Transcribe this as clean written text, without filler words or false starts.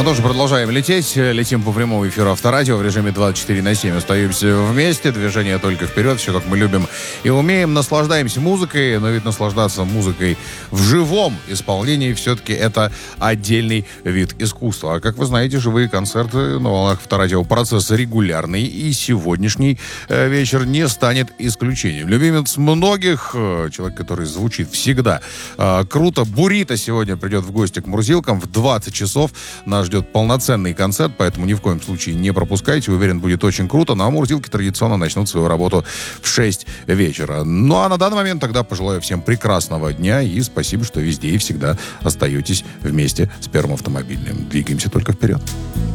Мы тоже продолжаем лететь. Летим по прямому эфиру Авторадио в режиме 24/7. Остаемся вместе. Движение только вперед. Все как мы любим и умеем. Наслаждаемся музыкой. Но ведь наслаждаться музыкой в живом исполнении все-таки это отдельный вид искусства. А как вы знаете, живые концерты на волнах Авторадио процесс регулярный. И сегодняшний вечер не станет исключением. Любимец многих, человек, который звучит всегда круто. Бурито сегодня придет в гости к Мурзилкам в 20 часов. Нас ждет полноценный концерт, поэтому ни в коем случае не пропускайте. Уверен, будет очень круто. Ну а Мурзилки традиционно начнут свою работу в 6 вечера. Ну а на данный момент тогда пожелаю всем прекрасного дня и спасибо, что везде и всегда остаетесь вместе с Первым автомобильным. Двигаемся только вперед.